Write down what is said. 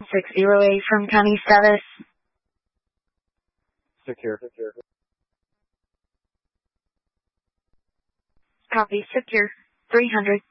608 from county status. Secure. Copy, secure. 300.